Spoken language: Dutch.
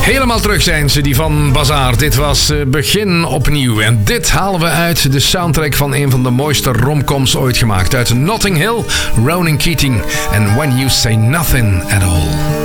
Helemaal terug zijn ze, die van Bazaar. Dit was Begin Opnieuw. En dit halen we uit de soundtrack van een van de mooiste romcoms ooit gemaakt. Uit Notting Hill, Ronan Keating en When You Say Nothing at All.